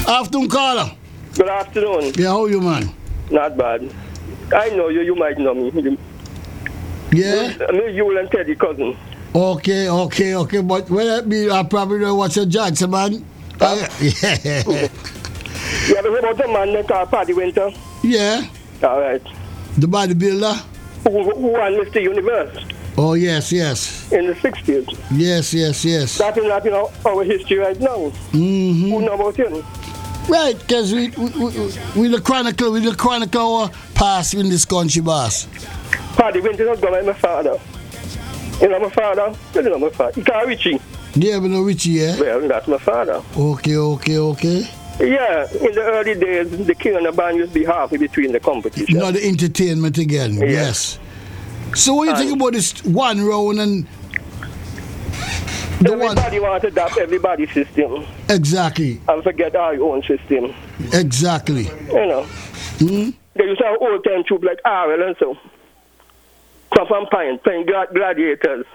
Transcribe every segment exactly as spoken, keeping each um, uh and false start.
Afternoon, caller. Good afternoon. Yeah, how you, man? Not bad. I know you. You might know me. Yeah? Me, you and Teddy cousin. Okay, okay, okay. But when I be, I probably know what's your Johnson, man. Huh? Uh, yeah. You ever heard about the man that called Paddy Winter? Yeah. All right. The bodybuilder? Who, who won Mister Universe Oh, yes, yes. in the sixties? Yes, yes, yes. That's in, that's in our, our history right now. Mm-hmm. Who know about him? Right, because we, we, we, we the chronicle, we the chronicle our past in this country, boss. Paddy Winter not going like my father. You know my father? You know my father. He called Richie. Yeah, but no Richie, yeah? Well, that's my father. Okay, okay, okay. Yeah, in the early days, the king and the band used to be halfway between the competition. Not the entertainment again, Yeah. yes. So what do you And think about this one round and the one? everybody want to adopt everybody's system Exactly, and forget our own system. exactly. You know. Hmm? They used to have old time troop like Arwell and so. Come from Pine, playing glad- gladiators.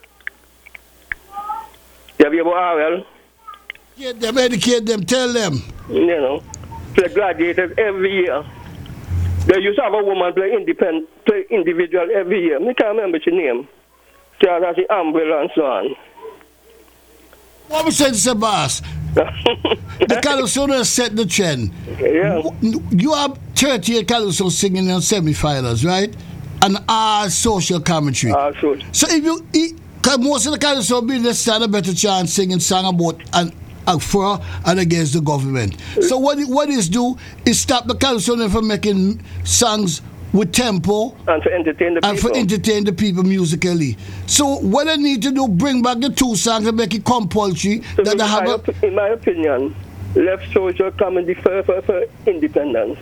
You ever hear about Arwell? Get them, educate them, tell them. You know. Play gladiators every year. They used to have a woman play independent, play individual every year. I can't remember her name. She has the umbrella and so on. What we said, Sir Boss? The Calypso set the trend. Yeah. You have thirty-eight Calypso singing in semi-finals, right? And our social commentary. Ah, sure. So if you, because most of the Calypso business stand a better chance singing song about and uh, for and against the government. So what it, what is do is stop the Calypso from making songs with tempo And to entertain the and people. for entertain the people musically. So what they need to do, bring back the two songs and make it compulsory So that in, they my, have a, op- in my opinion, left social comedy for, for, for independence.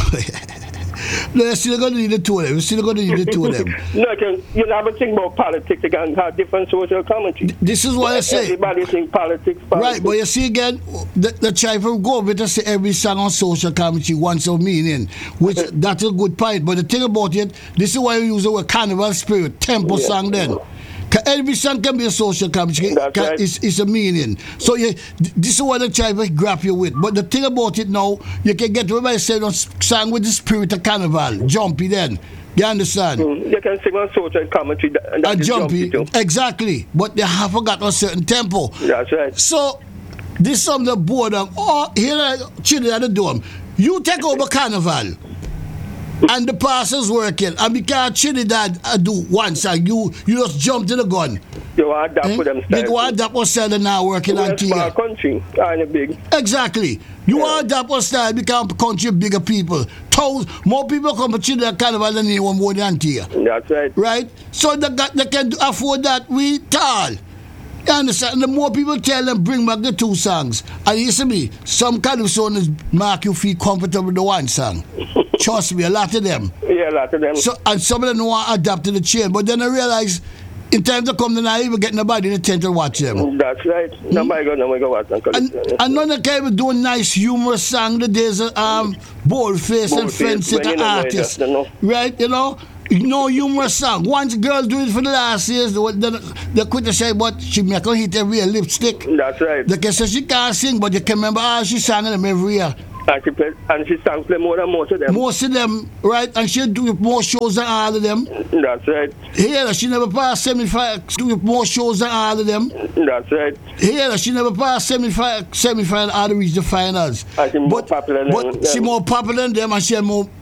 No, you're still going to need the two of them. You're still going to need the two of them. No, you can, you never think about politics. You can have different social commentary. This is what I say. Everybody think politics, politics. Right, but you see again, the, the try from go with us say every song on social commentary wants a meaning, which that's a good point. But the thing about it, this is why we use the word carnival spirit, tempo Yeah. song then. 'Cause every song can be a social commentary. That's Can- right. It's, it's a meaning. So you, this is what they try to grab you with. But the thing about it now, you can get everybody saying on song with the spirit of carnival, jumpy then. You understand? Mm, you can sing on social commentary. That, and that And is jumpy, jumpy too. exactly. But they have forgot a certain tempo. That's right. So, this is something that boredom. Oh, here are children at the dome. You take over carnival. And the pastor's working. And because Trinidad uh, do one song, you you just jump to the gun. You want that Eh? for them You style. want that was style now working We're on a small here. country, and big. Exactly. You Yeah. want that was style become country bigger people. Thousands, more people come to Trinidad carnival than anyone more than here. That's right. Right? So they, got, they can afford that we tall. You understand? The more people tell them, bring back the two songs. And you see me, some kind of songs make you feel comfortable with the one song. Trust me, a lot of them. Yeah, a lot of them. So and some of them don't want to adapt to the change. But then I realize in time to come, they're not even getting nobody to tend to watch them. That's right. Nobody go, nobody go watch them. And, and none of them do nice humorous song. The days of um, boldface and Boldface, fencing when you know artists. that, you know. Right? You know? No humorous song. Once girls do it for the last years, they, they, they quit to say, but she make her hit every year lipstick. That's right. They can say she can't sing, but you can remember how she sang them every year. And she, play, and she sang play more than most of them. Most of them, right? And she do more shows than all of them. That's right. Here, she never passed semi-final, do more shows than all of them. That's right. Here, she never passed semi-final, semi-final, or reach the finals. And she more but popular than but them. she more popular than them, and she had more